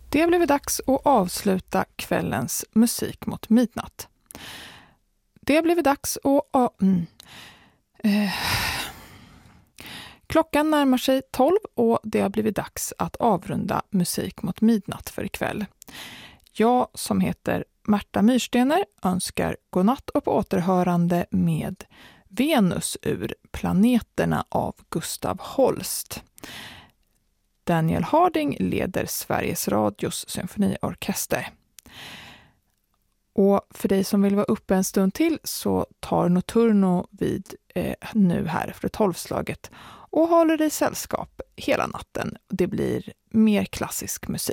Det har blivit dags att avsluta kvällens musik mot midnatt. Det har blivit dags att... Klockan närmar sig 12 och det har blivit dags att avrunda musik mot midnatt för ikväll. Jag som heter Märta Myrstener önskar godnatt och på återhörande med Venus ur Planeterna av Gustav Holst. Daniel Harding leder Sveriges Radios symfoniorkester. Och för dig som vill vara uppe en stund till så tar Notturno vid nu här för 12-slaget och håller dig sällskap hela natten. Det blir mer klassisk musik.